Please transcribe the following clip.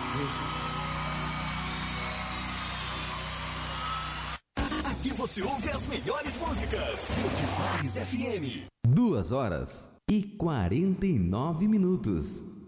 Aqui você ouve as melhores músicas. Verdes Mares FM. 2 horas e 49 minutos.